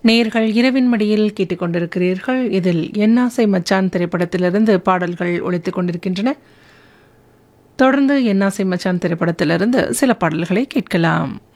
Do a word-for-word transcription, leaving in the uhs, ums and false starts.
நேர்கள் இரவின் மடியில் கேட்டுக்கொண்டிருக்கிறீர்கள். இதில் என்னாசை மச்சான் திரைப்படத்திலிருந்து பாடல்கள் ஒலித்துக் கொண்டிருக்கின்றன. தொடர்ந்து என்னாசை மச்சான் திரைப்படத்திலிருந்து சில பாடல்களை கேட்கலாம்.